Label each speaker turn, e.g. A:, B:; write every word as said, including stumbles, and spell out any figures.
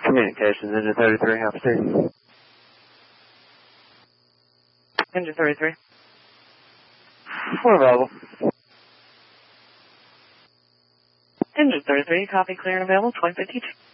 A: Communications, engine thirty-three, altitude.
B: Engine thirty-three.
A: Four available.
B: Engine thirty-three, copy, clear and available, twenty fifty-two.